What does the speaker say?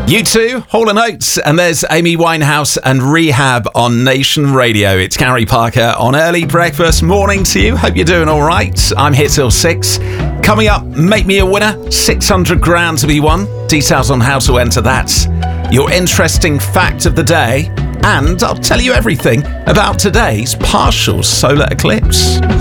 U2, Hall & Oates, and there's Amy Winehouse and Rehab on Nation Radio. It's Gary Parker on Early Breakfast. Morning to you. Hope you're doing all right. I'm here till 6. Coming up, make me a winner. 600 grand to be won. Details on how to enter that. Your interesting fact of the day. And I'll tell you everything about today's partial solar eclipse.